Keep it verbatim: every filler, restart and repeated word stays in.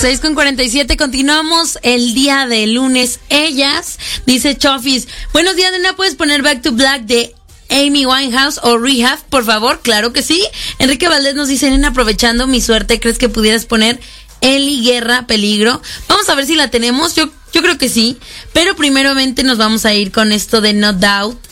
seis con cuarenta y siete, continuamos el día de lunes. Ellas, dice Chofis, buenos días, nena, ¿puedes poner Back to Black de Amy Winehouse o Rehab, por favor? Claro que sí. Enrique Valdés nos dice, nena, aprovechando mi suerte, ¿crees que pudieras poner Eli Guerra, Peligro? Vamos a ver si la tenemos, yo, yo creo que sí, pero primeramente nos vamos a ir con esto de No Doubt